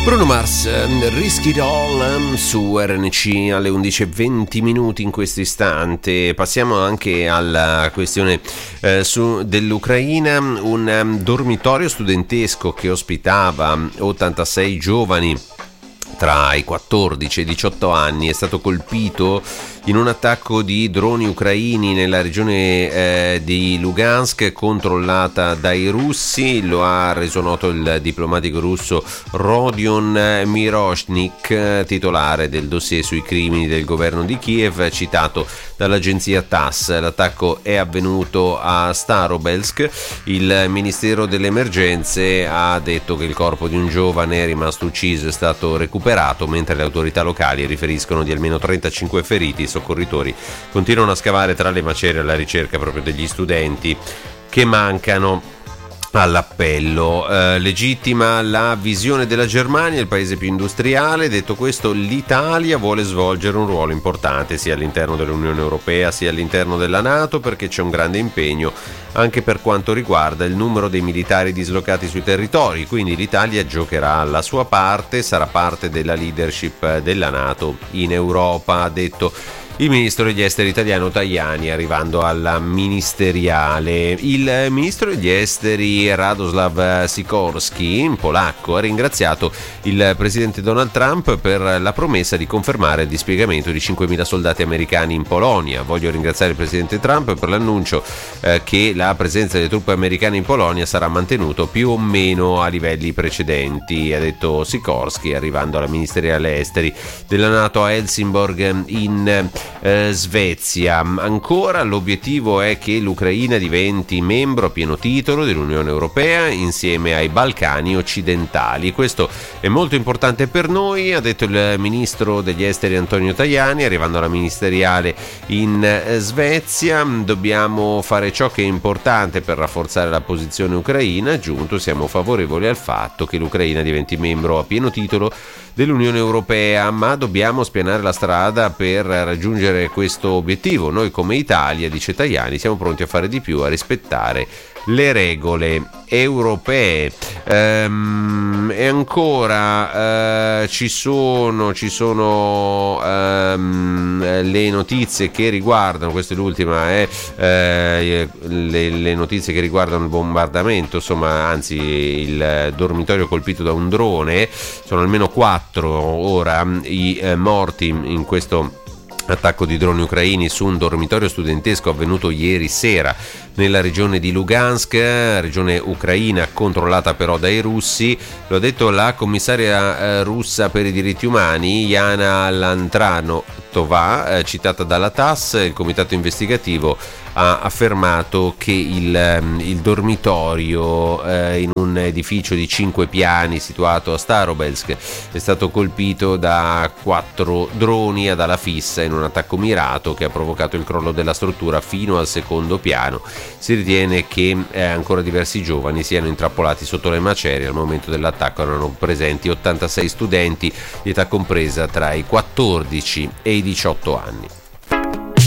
Bruno Mars, Risk It All su RNC alle 11:20 in questo istante. Passiamo anche alla questione dell'Ucraina. Un dormitorio studentesco che ospitava 86 giovani tra i 14 e i 18 anni è stato colpito in un attacco di droni ucraini nella regione di Lugansk, controllata dai russi. Lo ha reso noto il diplomatico russo Rodion Miroshnik, titolare del dossier sui crimini del governo di Kiev, citato dall'agenzia TASS. L'attacco è avvenuto a Starobelsk. Il Ministero delle Emergenze ha detto che il corpo di un giovane rimasto ucciso è stato recuperato, mentre le autorità locali riferiscono di almeno 35 feriti. I soccorritori continuano a scavare tra le macerie alla ricerca proprio degli studenti che mancano all'appello. Legittima la visione della Germania, il paese più industriale. Detto questo, l'Italia vuole svolgere un ruolo importante sia all'interno dell'Unione Europea sia all'interno della NATO, perché c'è un grande impegno anche per quanto riguarda il numero dei militari dislocati sui territori. Quindi l'Italia giocherà la sua parte, sarà parte della leadership della NATO in Europa, ha detto il ministro degli esteri italiano Tajani, arrivando alla ministeriale. Il ministro degli esteri Radoslav Sikorski, polacco, ha ringraziato il presidente Donald Trump per la promessa di confermare il dispiegamento di 5.000 soldati americani in Polonia. Voglio ringraziare il presidente Trump per l'annuncio che la presenza delle truppe americane in Polonia sarà mantenuto più o meno a livelli precedenti, ha detto Sikorski, arrivando alla ministeriale esteri della NATO a Helsingborg in Svezia. Ancora l'obiettivo è che l'Ucraina diventi membro a pieno titolo dell'Unione Europea insieme ai Balcani occidentali. Questo è molto importante per noi, ha detto il ministro degli esteri Antonio Tajani, arrivando alla ministeriale in Svezia. Dobbiamo fare ciò che è importante per rafforzare la posizione ucraina, ha aggiunto. Siamo favorevoli al fatto che l'Ucraina diventi membro a pieno titolo dell'Unione Europea, ma dobbiamo spianare la strada per raggiungere questo obiettivo. Noi come Italia, dice Tajani, siamo pronti a fare di più, a rispettare le regole europee. E ancora ci sono le notizie che riguardano, questa è l'ultima, le notizie che riguardano il bombardamento, insomma, anzi il dormitorio colpito da un drone. Sono almeno 4 ora i morti in questo attacco di droni ucraini su un dormitorio studentesco avvenuto ieri sera nella regione di Lugansk, regione ucraina controllata però dai russi. Lo ha detto la commissaria russa per i diritti umani Yana Lantranova, citata dalla TASS. Il comitato investigativo ha affermato che il dormitorio in un edificio di 5 piani situato a Starobelsk è stato colpito da 4 droni ad ala fissa in un attacco mirato che ha provocato il crollo della struttura fino al secondo piano. Si ritiene che ancora diversi giovani siano intrappolati sotto le macerie. Al momento dell'attacco erano presenti 86 studenti di età compresa tra i 14 e i 18 anni.